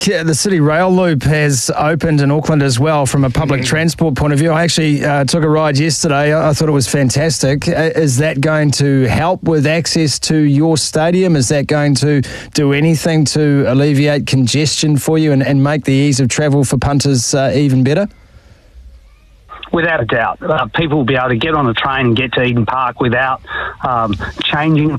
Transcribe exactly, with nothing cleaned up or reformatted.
the City Rail Loop has opened in Auckland as well from a public mm. transport point of view. I actually uh, took a ride yesterday. I thought it was fantastic. Is that going to help with access to your stadium? Is that going to do anything to alleviate congestion for you and, and make the ease of travel for punters uh, even better? Without a doubt. Uh, people will be able to get on a train and get to Eden Park without um, changing